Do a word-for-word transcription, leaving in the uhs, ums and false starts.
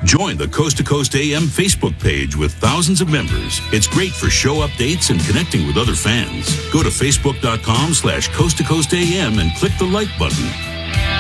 Join the Coast to Coast A M Facebook page with thousands of members. It's great for show updates and connecting with other fans. Go to facebook.com slash Coast to Coast AM and click the like button.